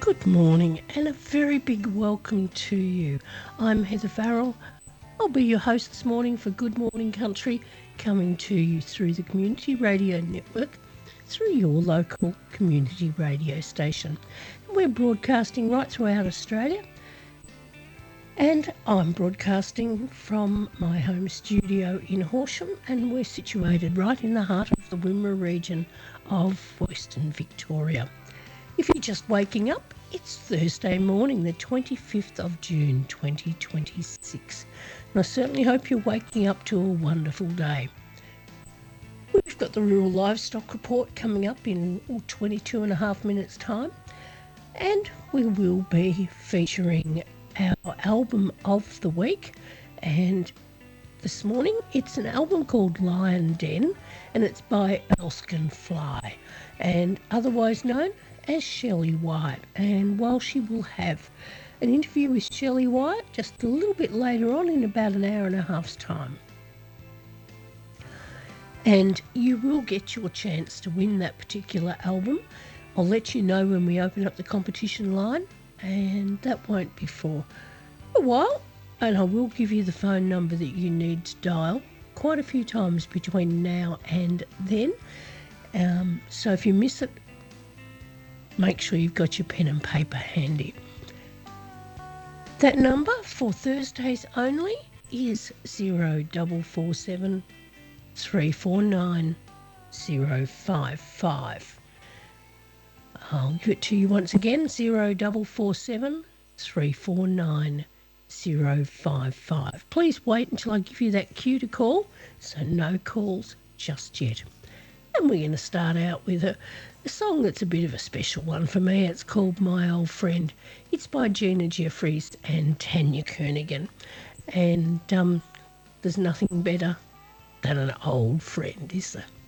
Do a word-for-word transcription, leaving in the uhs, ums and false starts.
Good morning and a very big welcome to you. I'm Heather Farrell. I'll be your host this morning for Good Morning Country, coming to you through the Community Radio Network, through your local community radio station. We're broadcasting right throughout Australia, and I'm broadcasting from my home studio in Horsham, and we're situated right in the heart of the Wimmera region of Western Victoria. If you're just waking up, it's Thursday morning, the twenty-fifth of June, twenty twenty-six. And I certainly hope you're waking up to a wonderful day. We've got the Rural Livestock Report coming up in twenty-two and a half minutes' time. And we will be featuring our album of the week. And this morning, it's an album called Lion Den, and it's by Erskine Fly, and otherwise known as Shelley White. And while she will have an interview with Shelley White just a little bit later on in about an hour and a half's time. And you will get your chance to win that particular album. I'll let you know when we open up the competition line, and that won't be for a while. And I will give you the phone number that you need to dial quite a few times between now and then. Um, so if you miss it, make sure you've got your pen and paper handy. That number for Thursdays only is zero four four seven, three four nine, zero five five. I'll give it to you once again, zero four four seven, three four nine, zero five five. Please wait until I give you that cue to call, so no calls just yet. And we're going to start out with a, a song that's a bit of a special one for me. It's called My Old Friend. It's by Gina Jeffries and Tanya Kernigan. And um, there's nothing better than an old friend, is there?